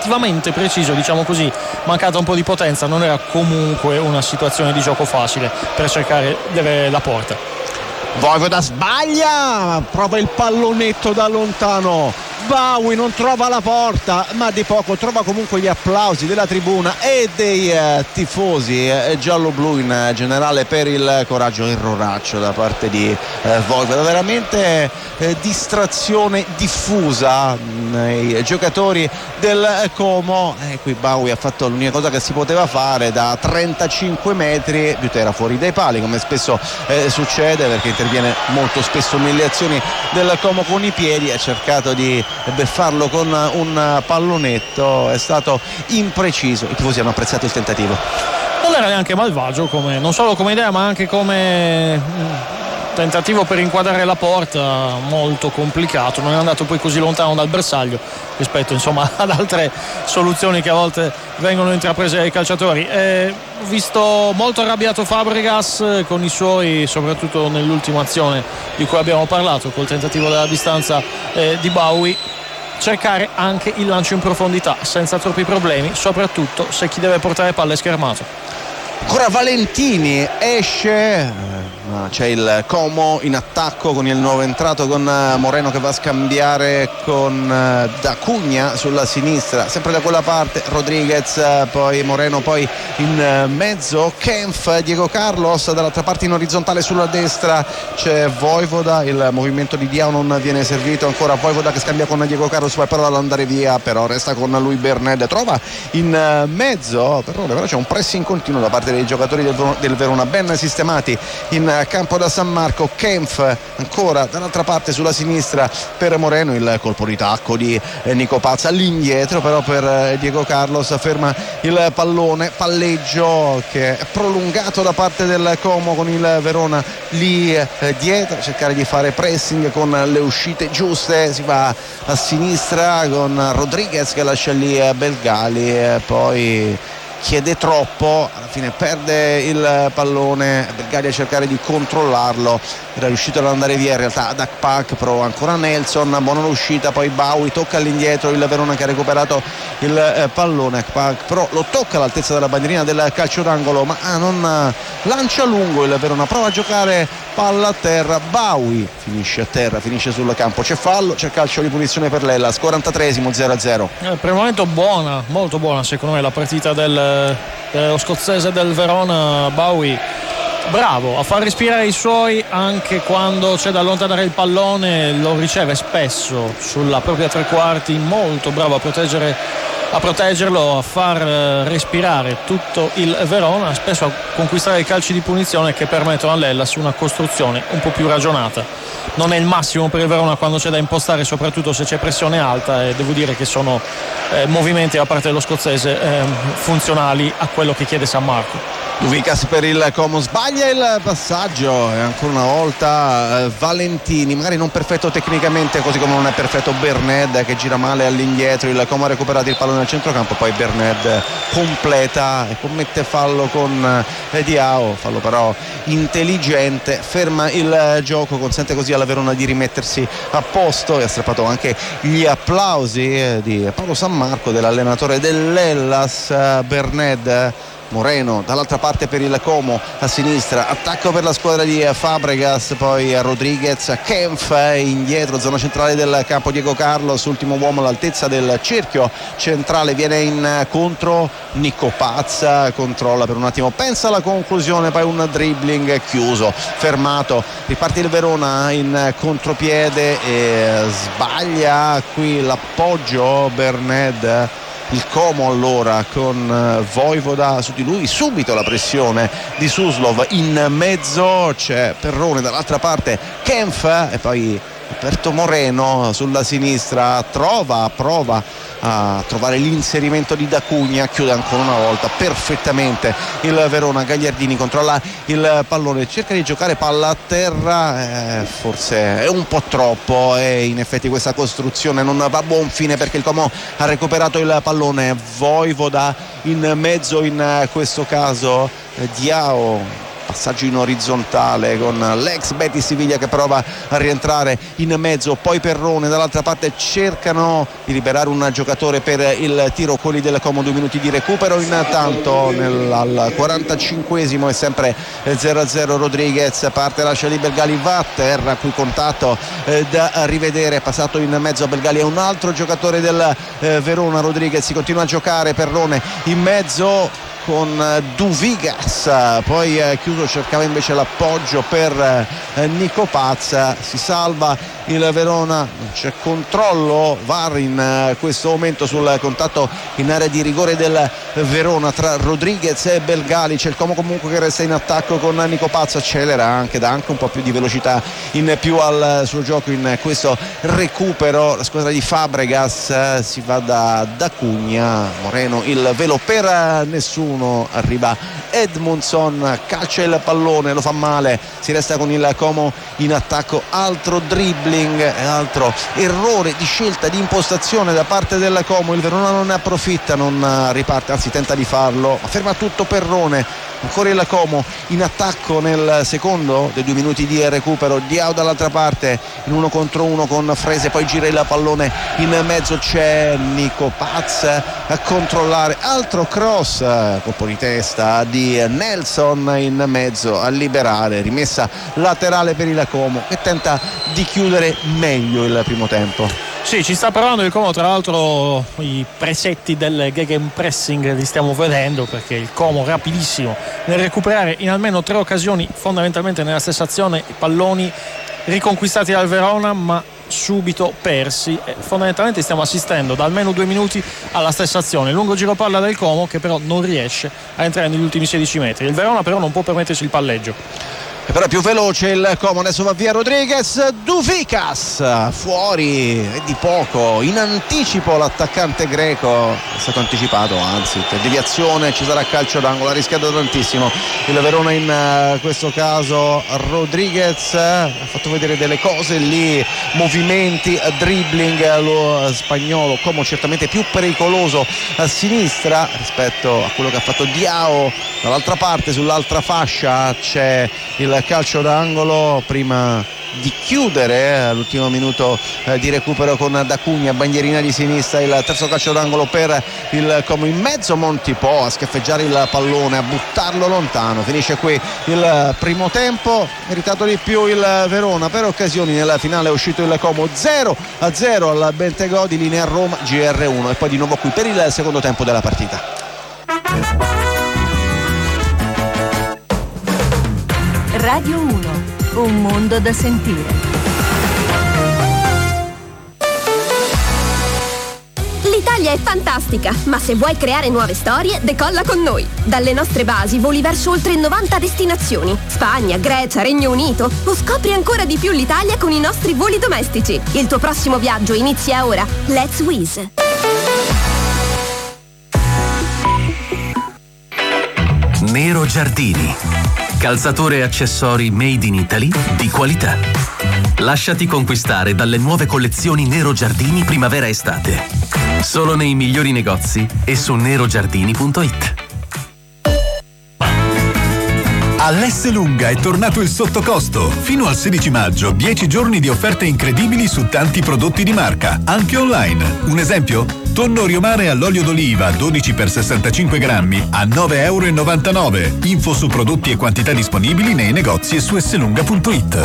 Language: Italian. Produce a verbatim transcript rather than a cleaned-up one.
relativamente preciso, diciamo così, mancata un po' di potenza, non era comunque una situazione di gioco facile per cercare la porta. Vojvoda sbaglia, prova il pallonetto da lontano, Bawi non trova la porta, ma di poco trova comunque gli applausi della tribuna e dei eh, tifosi eh, giallo-blu in generale per il coraggio e il roraccio da parte di eh, Vojvoda. Veramente eh, distrazione diffusa nei giocatori del Como, e qui Bawi ha fatto l'unica cosa che si poteva fare da trentacinque metri, Butera fuori dai pali come spesso eh, succede, perché interviene molto spesso nelle azioni del Como con i piedi, ha cercato di beffarlo con un pallonetto, è stato impreciso, i tifosi hanno apprezzato il tentativo. Non era neanche malvagio, come, non solo come idea ma anche come tentativo per inquadrare la porta, molto complicato, non è andato poi così lontano dal bersaglio rispetto insomma ad altre soluzioni che a volte vengono intraprese ai calciatori. Ho visto molto arrabbiato Fabregas con i suoi, soprattutto nell'ultima azione di cui abbiamo parlato, col tentativo della distanza eh, di Bawi, cercare anche il lancio in profondità senza troppi problemi, soprattutto se chi deve portare palla è schermato. Ancora Valentini esce, ma c'è il Como in attacco con il nuovo entrato, con Moreno che va a scambiare con D'Acugna sulla sinistra, sempre da quella parte Rodriguez, poi Moreno, poi in mezzo Kempf, Diego Carlos, dall'altra parte in orizzontale sulla destra c'è Vojvoda, il movimento di Diao non viene servito, ancora Vojvoda che scambia con Diego Carlos, poi però ad andare via, però resta con lui Berned, trova in mezzo, però, però c'è un pressing continuo da parte dei giocatori del, del Verona, ben sistemati in campo da San Marco. Kempf ancora dall'altra parte sulla sinistra per Moreno, il colpo di tacco di Nico Pazza all'indietro però per Diego Carlos, ferma il pallone, palleggio che è prolungato da parte del Como con il Verona lì eh, dietro, cercare di fare pressing con le uscite giuste, si va a sinistra con Rodriguez che lascia lì Belgali e poi chiede troppo, alla fine perde il pallone, Belgali a cercare di controllarlo, era riuscito ad andare via in realtà Dakpak, però ancora Nelson, buona l'uscita, poi Bawi tocca all'indietro, il Verona che ha recuperato il eh, pallone, Dakpak però lo tocca all'altezza della bandierina del calcio d'angolo, ma ah, non lancia lungo il Verona, prova a giocare palla a terra, Bawi finisce a terra, finisce sul campo, c'è fallo, c'è calcio di punizione per l'Hellas, quarantatreesimo, zero a zero. Eh, per il momento buona, molto buona secondo me la partita del dello scozzese del Verona. Bawi bravo a far respirare i suoi anche quando c'è da allontanare il pallone, lo riceve spesso sulla propria tre quarti, molto bravo a proteggere a proteggerlo, a far respirare tutto il Verona, spesso a conquistare i calci di punizione che permettono all'Hellas una costruzione un po' più ragionata. Non è il massimo per il Verona quando c'è da impostare, soprattutto se c'è pressione alta, e devo dire che sono eh, movimenti da parte dello scozzese eh, funzionali a quello che chiede San Marco. Duvicas per il Como, sbaglia il passaggio e ancora una volta eh, Valentini, magari non perfetto tecnicamente, così come non è perfetto Berned che gira male all'indietro, il Como ha recuperato il pallone nel centrocampo, poi Berned completa e commette fallo con eh, Diao, fallo però intelligente, ferma il gioco, consente così alla Verona di rimettersi a posto e ha strappato anche gli applausi eh, di Paolo San Marco, dell'allenatore dell'Hellas. eh, Berned, Moreno dall'altra parte per il Como a sinistra, attacco per la squadra di Fabregas, poi Rodriguez, Kempf indietro, zona centrale del campo, Diego Carlos, ultimo uomo all'altezza del cerchio centrale, viene in contro Nico Pazza, controlla per un attimo, pensa alla conclusione, poi un dribbling chiuso, fermato, riparte il Verona in contropiede e sbaglia qui l'appoggio Berned. Il Como allora con Vojvoda su di lui, subito la pressione di Suslov, in mezzo c'è Perrone, dall'altra parte Kempf e poi aperto Moreno sulla sinistra, trova, prova a trovare l'inserimento di D'Acugna, chiude ancora una volta perfettamente il Verona. Gagliardini controlla il pallone, cerca di giocare palla a terra, eh, forse è un po' troppo e in effetti questa costruzione non va a buon fine perché il Como ha recuperato il pallone. Vojvoda in mezzo, in questo caso Diao passaggio in orizzontale con l'ex Betis Siviglia che prova a rientrare in mezzo, poi Perrone dall'altra parte, cercano di liberare un giocatore per il tiro quelli del Como, due minuti di recupero. Intanto nel, al quarantacinquesimo è sempre zero a zero, Rodriguez parte, lascia lì Belgali, va a terra, qui contatto eh, da rivedere, passato in mezzo a Belgali, è un altro giocatore del eh, Verona. Rodriguez si continua a giocare, Perrone in mezzo con Duvigas, poi eh, chiuso, cercava invece l'appoggio per eh, Nico Paz, si salva il Verona, non c'è controllo V A R in eh, questo momento sul contatto in area di rigore del Verona tra Rodriguez e Belgali. C'è il Como comunque che resta in attacco con Nico Paz, accelera anche, dà anche un po' più di velocità in più al suo gioco in questo recupero. La squadra di Fabregas, eh, si va da D'Acugna, Moreno il velo per eh, nessuno, arriva Edmondson, calcia il pallone, lo fa male, si resta con il Como in attacco, altro dribbling e altro errore di scelta, di impostazione da parte del Como. Il Verona non ne approfitta, non riparte, anzi tenta di farlo, ferma tutto Perrone. Ancora il Como in attacco nel secondo dei due minuti di recupero, Diao dall'altra parte in uno contro uno con Frese, poi gira il pallone in mezzo, c'è Nico Paz a controllare, altro cross, colpo di testa di Nelson in mezzo a liberare, rimessa laterale per il Como che tenta di chiudere meglio il primo tempo. Sì, ci sta parlando il Como, tra l'altro i precetti del gegenpressing li stiamo vedendo, perché il Como rapidissimo nel recuperare in almeno tre occasioni, fondamentalmente nella stessa azione, i palloni riconquistati dal Verona ma subito persi, e fondamentalmente stiamo assistendo da almeno due minuti alla stessa azione, lungo giro palla del Como che però non riesce a entrare negli ultimi sedici metri. Il Verona però non può permettersi il palleggio. E però è più veloce il Como, adesso va via Rodriguez, Duvikas fuori e di poco, in anticipo l'attaccante greco, è stato anticipato, anzi per deviazione ci sarà calcio d'angolo, ha rischiato tantissimo il Verona in uh, questo caso. Rodriguez ha fatto vedere delle cose lì, movimenti, dribbling, lo spagnolo Como certamente più pericoloso a sinistra rispetto a quello che ha fatto Diao. Dall'altra parte, sull'altra fascia, c'è il calcio d'angolo prima di chiudere all'ultimo minuto eh, di recupero con D'Acugna, bandierina di sinistra, il terzo calcio d'angolo per il Como. In mezzo Montipò a schiaffeggiare il pallone, a buttarlo lontano. Finisce qui il primo tempo, meritato di più il Verona, per occasioni nella finale è uscito il Como. Zero a zero al Bentegodi, linea Roma G R uno, e poi di nuovo qui per il secondo tempo della partita. Radio uno, un mondo da sentire. L'Italia è fantastica, ma se vuoi creare nuove storie, decolla con noi. Dalle nostre basi voli verso oltre novanta destinazioni: Spagna, Grecia, Regno Unito. O scopri ancora di più l'Italia con i nostri voli domestici. Il tuo prossimo viaggio inizia ora. Let's Wizz. Nero Giardini, calzature e accessori made in Italy di qualità. Lasciati conquistare dalle nuove collezioni Nero Giardini primavera-estate. Solo nei migliori negozi e su nerogiardini punto it. All'Esselunga è tornato il sottocosto. Fino al sedici maggio, dieci giorni di offerte incredibili su tanti prodotti di marca, anche online. Un esempio? Tonno Riomare all'olio d'oliva dodici per sessantacinque grammi a nove e novantanove euro. Info su prodotti e quantità disponibili nei negozi e su esselunga punto it.